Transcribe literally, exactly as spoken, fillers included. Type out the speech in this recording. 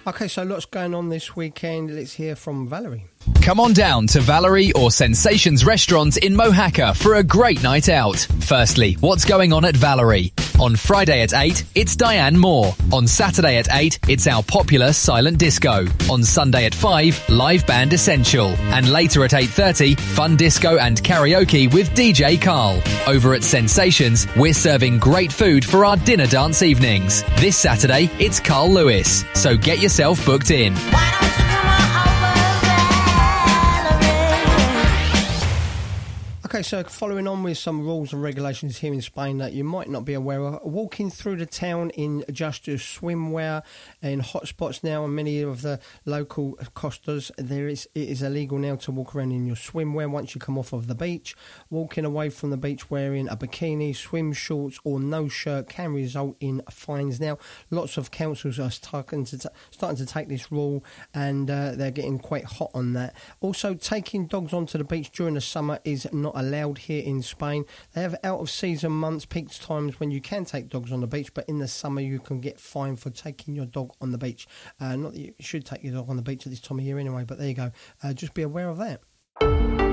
Okay, so lots going on this weekend. Let's hear from Valerie. Come on down to Valerie or Sensations Restaurant in Mohacker for a great night out. Firstly, what's going on at Valerie? On Friday at eight, it's Diane Moore. On Saturday at eight, it's our popular silent disco. On Sunday at five, live band Essential. And later at eight thirty, fun disco and karaoke with D J Carl. Over at Sensations, we're serving great food for our dinner dance evenings. This Saturday, it's Carl Lewis. So get yourself booked in. Okay, so following on with some rules and regulations here in Spain that you might not be aware of, walking through the town in just your swimwear in hotspots now and many of the local costas, there is it is illegal now to walk around in your swimwear once you come off of the beach. Walking away from the beach wearing a bikini, swim shorts or no shirt can result in fines. Now, lots of councils are starting to, t- starting to take this rule and uh, they're getting quite hot on that. Also, taking dogs onto the beach during the summer is not allowed here in Spain. They have out of season months, peak times when you can take dogs on the beach, but in the summer you can get fined for taking your dog on the beach. Uh, not that you should take your dog on the beach at this time of year anyway, but there you go. Uh, just be aware of that.